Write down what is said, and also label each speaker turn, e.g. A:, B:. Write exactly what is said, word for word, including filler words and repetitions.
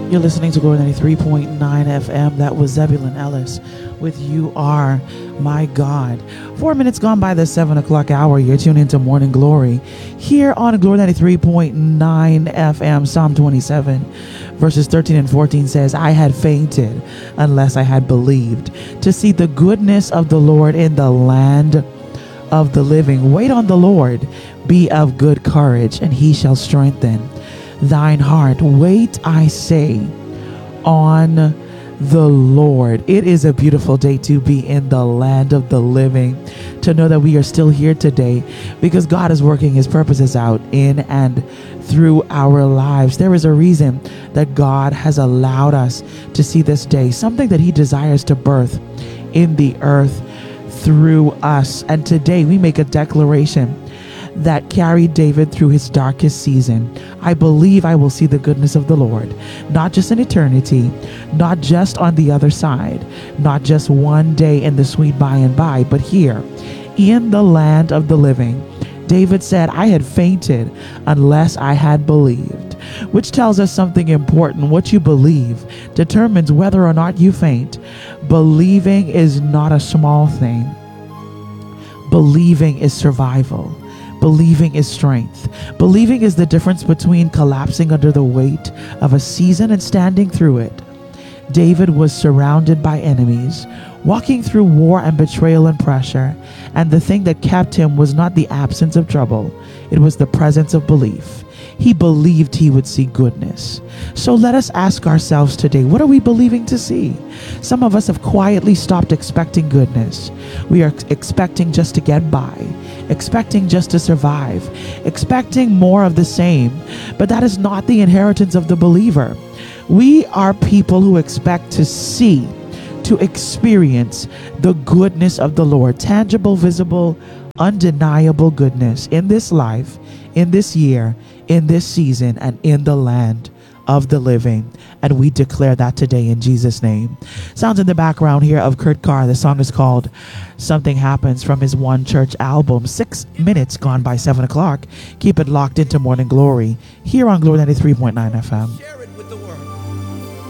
A: You're listening to Glory ninety-three point nine F M. That was Zebulon Ellis with You Are My God. Four minutes gone by the seven o'clock hour. You're tuned into Morning Glory here on Glory ninety-three point nine F M. Psalm twenty-seven verses thirteen and fourteen says, I had fainted unless I had believed to see the goodness of the Lord in the land of the living. Wait on the Lord, be of good courage, and he shall strengthen thine heart. Wait, I say, on the Lord. It is a beautiful day to be in the land of the living, to know that we are still here today because God is working his purposes out in and through our lives. There is a reason that God has allowed us to see this day, something that he desires to birth in the earth through us. And today we make a declaration that carried David through his darkest season. I believe I will see the goodness of the Lord, not just in eternity, not just on the other side, not just one day in the sweet by and by, but here in the land of the living. David said, I had fainted unless I had believed, which tells us something important. What you believe determines whether or not you faint. Believing is not a small thing. Believing is survival. Believing is strength. Believing is the difference between collapsing under the weight of a season and standing through it. David was surrounded by enemies, walking through war and betrayal and pressure, and the thing that kept him was not the absence of trouble, it was the presence of belief. He believed he would see goodness. So let us ask ourselves today, what are we believing to see? Some of us have quietly stopped expecting goodness. We are expecting just to get by, expecting just to survive, expecting more of the same. But that is not the inheritance of the believer. We are people who expect to see, to experience the goodness of the Lord, tangible, visible, undeniable goodness in this life, in this year, in this season, and in the land of the living. And we declare that today in Jesus' name. Sounds in the background here of Kurt Carr. The song is called Something Happens from his One Church album. Six minutes gone by seven o'clock. Keep it locked into Morning Glory here on Glory ninety-three point nine F M.